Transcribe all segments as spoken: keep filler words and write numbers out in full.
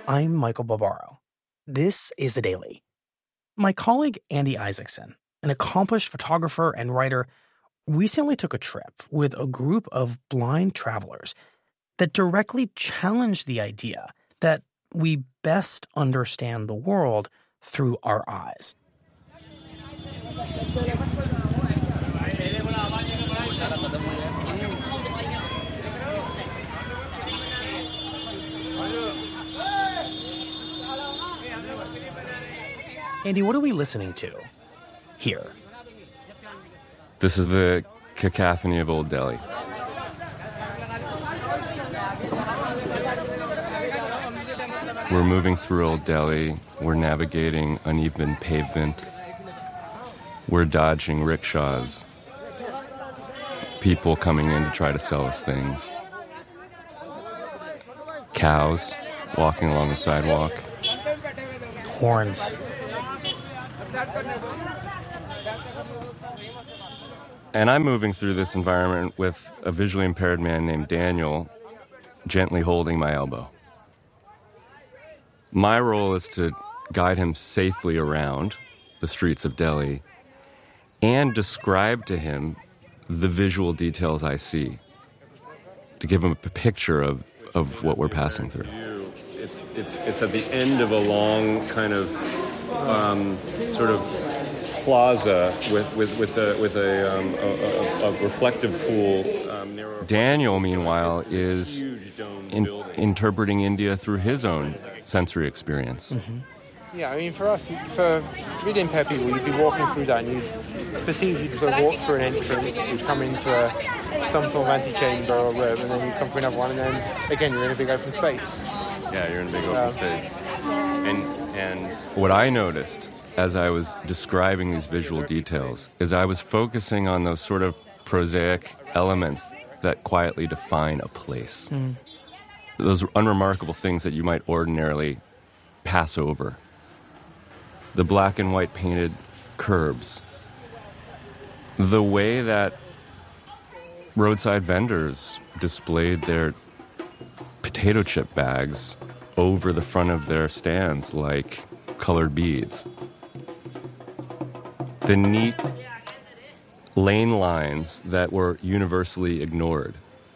I'm Michael Barbaro. This is The Daily. My colleague Andy Isaacson, an accomplished photographer and writer, recently took a trip with a group of blind travelers that directly challenged the idea that we best understand the world through our eyes. Andy, what are we listening to here? This is the cacophony of Old Delhi. We're moving through Old Delhi. We're navigating uneven pavement. We're dodging rickshaws. People coming in to try to sell us things. Cows walking along the sidewalk. Horns. And I'm moving through this environment with a visually impaired man named Daniel gently holding my elbow. My role is to guide him safely around the streets of Delhi and describe to him the visual details I see, to give him a picture of, of what we're passing through. It's, it's, it's at the end of a long kind of um, sort of plaza with with with a with a, um, a, a, a reflective pool. Um, Daniel, meanwhile, is in, interpreting India through his own sensory experience. Mm-hmm. Yeah, I mean, for us, for really impaired people, you'd be walking through that, and you'd perceive you'd sort of walk through an entrance, you'd come into a, some sort of antechamber or room, and then you'd come through another one, and then again you're in a big open space. Yeah, you're in a big open um, space. And and what I noticed as I was describing these visual details is I was focusing on those sort of prosaic elements that quietly define a place. Mm. Those unremarkable things that you might ordinarily pass over. The black and white painted curbs. The way that roadside vendors displayed their potato chip bags over the front of their stands like colored beads. The neat lane lines that were universally ignored.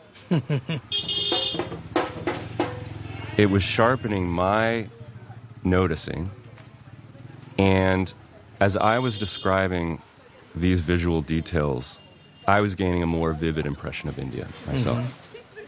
It was sharpening my noticing, and as I was describing these visual details, I was gaining a more vivid impression of India myself. Mm-hmm.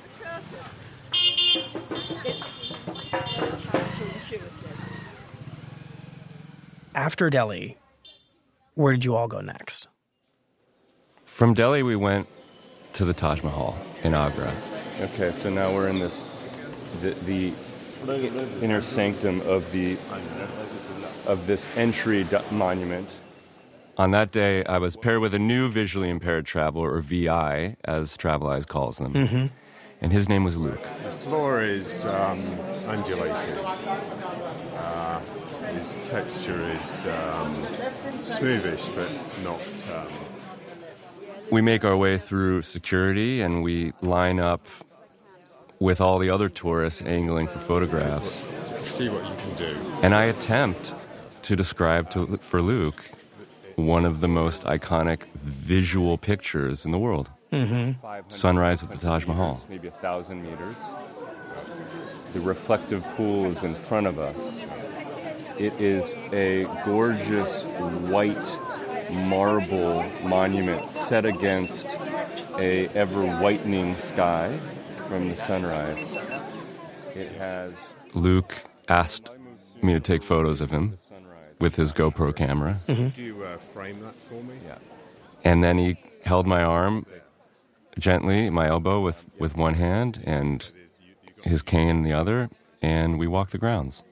After Delhi, where did you all go next? From Delhi, we went to the Taj Mahal in Agra. Okay, so now we're in this, the, the inner sanctum of the of this entry monument. On that day, I was paired with a new visually impaired traveler, or V I, as Travel Eyes calls them, mm-hmm. and his name was Luke. The floor is um, undulated. Uh, his texture is um, smoothish, but not... Um... We make our way through security, and we line up with all the other tourists angling for photographs. See what you can do. And I attempt to describe to, for Luke one of the most iconic visual pictures in the world. Mm-hmm. Sunrise at the Taj Mahal. Maybe a thousand meters. The reflective pool is in front of us. It is a gorgeous white marble monument set against a ever-whitening sky from the sunrise. It has... Luke asked me to take photos of him with his GoPro camera. Mm-hmm. Could you uh, frame that for me? Yeah. And then he held my arm gently, my elbow with, with one hand, and his cane in the other, and we walked the grounds.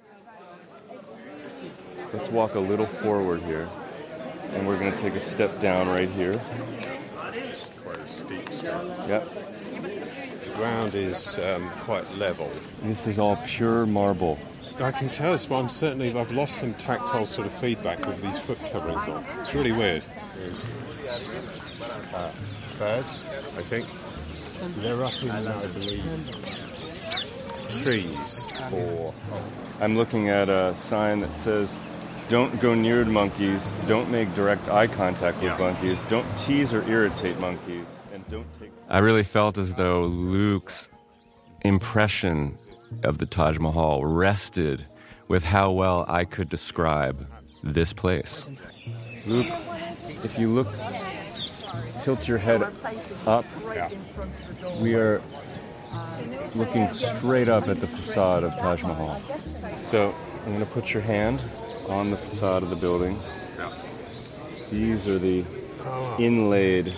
Let's walk a little forward here, and we're going to take a step down right here. It's quite a steep step. Yep. The ground is um, quite level. This is all pure marble. I can tell, but I'm certainly, I've lost some tactile sort of feedback with these foot coverings on. It's really weird. There's uh, birds, I think. They're up in, I believe. trees or... I'm looking at a sign that says, don't go near monkeys, don't make direct eye contact with Yeah. monkeys, don't tease or irritate monkeys, and don't take... I really felt as though Luke's impression of the Taj Mahal rested with how well I could describe this place. Luke, if you look, tilt your head up, Yeah. we are looking straight up at the facade of Taj Mahal. So I'm going to put your hand on the facade of the building. Yeah. These are the inlaid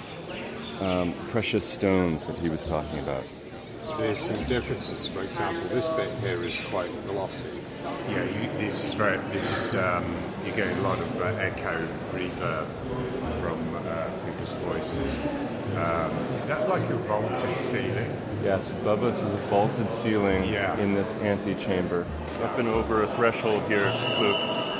um, precious stones that he was talking about. There's some differences. For example, this bit here is quite glossy. Yeah, you, this is very. This is um, you're getting a lot of uh, echo, reverb from uh, people's voices. Um, is that like a vaulted ceiling? Yes, Bubba's is a vaulted ceiling Yeah. in this antechamber. Up and over a threshold here, Luke.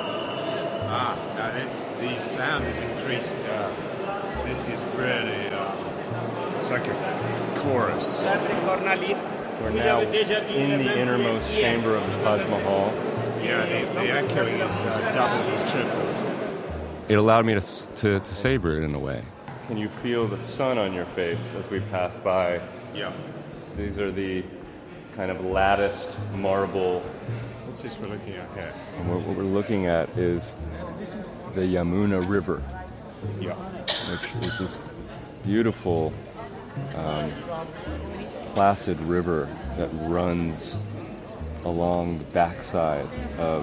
Ah, now it, the sound has increased. Uh, this is really. Uh, it's like a chorus. We're now in the innermost chamber of the Taj Mahal. Yeah, the, the echoing is uh, doubled and tripled. It allowed me to, to to savor it in a way. Can you feel the sun on your face as we pass by? Yeah. These are the kind of latticed marble. What's this we're looking at here? And what, what we're looking at is the Yamuna River, Yeah. which is this beautiful, um, placid river that runs along the backside of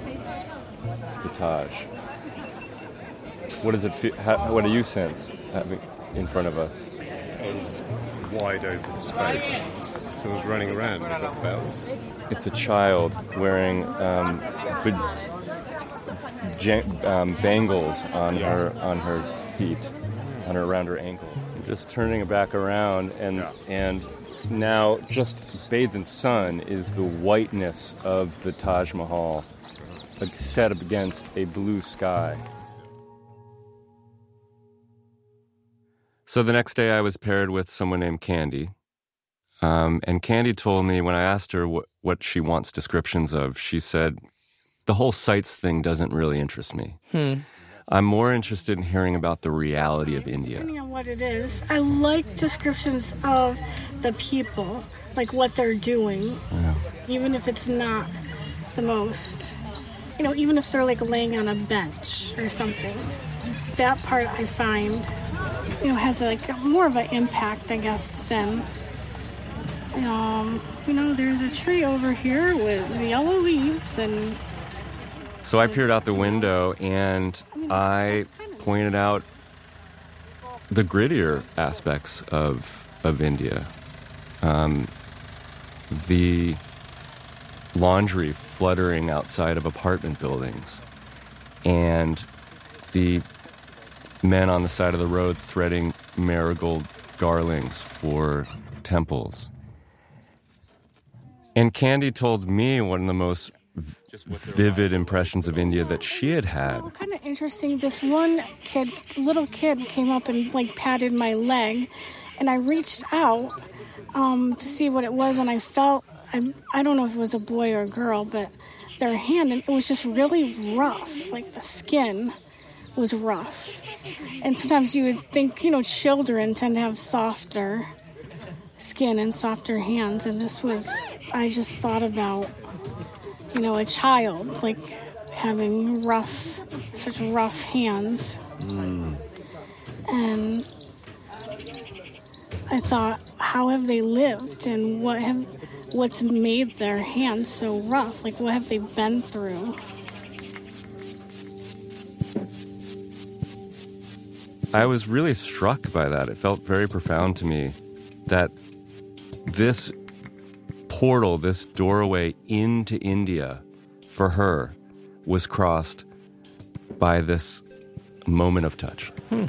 the Taj. What does it feel? How, what do you sense having in front of us? It's wide open space. Someone's running around with got bells. It's a child wearing um, big, ja- um, bangles on Yeah. her on her feet, on her around her ankles. Just turning it back around, and Yeah. and now just bathed in sun is the whiteness of the Taj Mahal, like set up against a blue sky. So the next day, I was paired with someone named Candy. Um, and Candy told me, when I asked her what, what she wants descriptions of, she said, the whole sights thing doesn't really interest me. Hmm. I'm more interested in hearing about the reality of India. Depending on what it is, I like descriptions of the people, like what they're doing, Yeah. even if it's not the most, you know, even if they're like laying on a bench or something. That part I find, you know, has like more of an impact, I guess, than, um, you know, there's a tree over here with yellow leaves and... So I peered out the window and I pointed out the grittier aspects of of India. Um, the laundry fluttering outside of apartment buildings, and the men on the side of the road threading marigold garlands for temples. And Candy told me one of the most vivid impressions of India that she had had. Oh, kind of interesting. This one kid, little kid, came up and like patted my leg, and I reached out um, to see what it was, and I felt I I don't know if it was a boy or a girl, but their hand, and it was just really rough. Like the skin was rough, and sometimes you would think, you know, children tend to have softer skin and softer hands, and this was. I just thought about, you know, a child, like, having rough, such rough hands. Mm. And I thought, how have they lived, and what have, what's made their hands so rough? Like, what have they been through? I was really struck by that. It felt very profound to me that this portal, this doorway into India, for her, was crossed by this moment of touch. Hmm.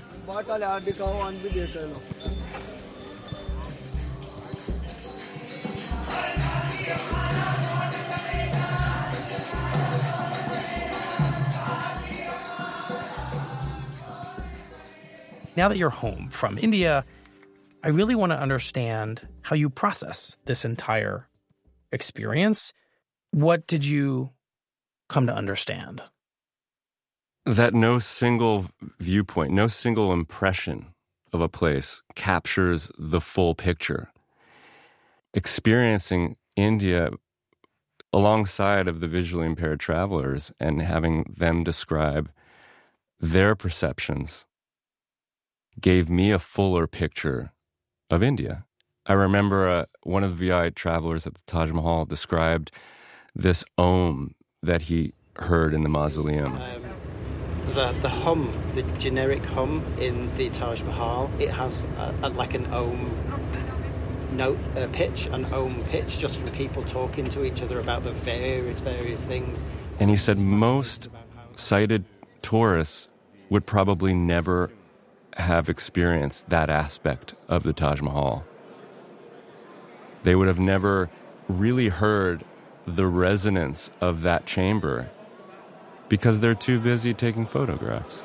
Now that you're home from India, I really want to understand how you process this entire experience, what did you come to understand? That no single viewpoint, no single impression of a place captures the full picture. Experiencing India alongside of the visually impaired travelers and having them describe their perceptions gave me a fuller picture of India. I remember uh, one of the V I travelers at the Taj Mahal described this om that he heard in the mausoleum. Um, the, the hum, the generic hum in the Taj Mahal, it has a, a, like an om note, uh, pitch, an om pitch, just from people talking to each other about the various, various things. And he said most sighted tourists would probably never have experienced that aspect of the Taj Mahal. They would have never really heard the resonance of that chamber because they're too busy taking photographs.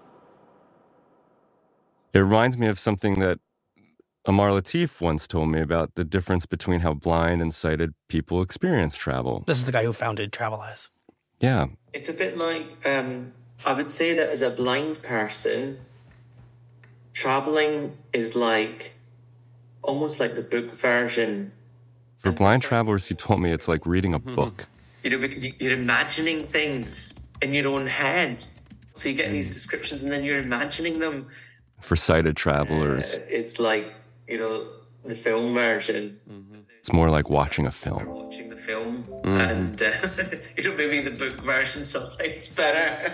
It reminds me of something that Amar Latif once told me about the difference between how blind and sighted people experience travel. This is the guy who founded Travelize. Yeah. It's a bit like, um, I would say that as a blind person, traveling is like, almost like the book version. For blind travelers, he told me it's like reading a book. You know, because you're imagining things in your own head. So you get these descriptions and then you're imagining them. For sighted travelers, uh, it's like, you know, the film version. Mm-hmm. It's more like watching a film. Watching the film. Mm-hmm. And, uh, you know, maybe the book version sometimes better.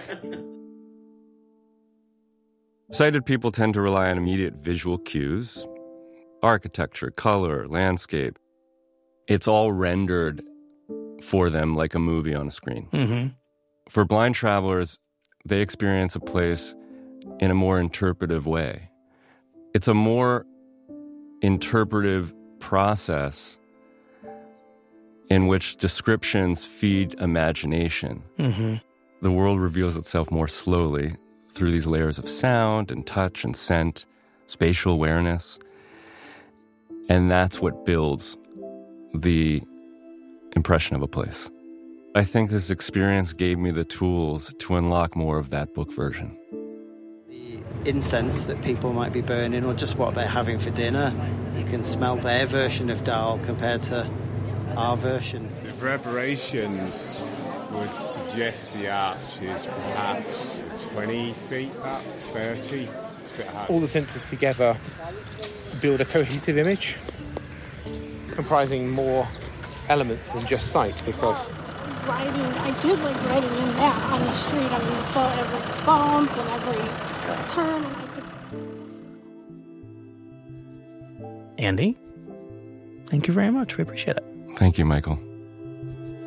Sighted people tend to rely on immediate visual cues, architecture, color, landscape. It's all rendered for them like a movie on a screen. Mm-hmm. For blind travelers, they experience a place in a more interpretive way. It's a more interpretive process in which descriptions feed imagination. Mm-hmm. The world reveals itself more slowly through these layers of sound and touch and scent, spatial awareness. And that's what builds the impression of a place. I think this experience gave me the tools to unlock more of that book version. The incense that people might be burning or just what they're having for dinner, you can smell their version of dal compared to our version. The reverberations would suggest the arch is perhaps twenty feet up, thirty. It's a bit hard. All the senses together build a cohesive image comprising more elements than just sight, because riding, I did like riding in that on the street. I mean, you felt every bump and every turn, and I could just... Andy, thank you very much. We appreciate it. Thank you, Michael.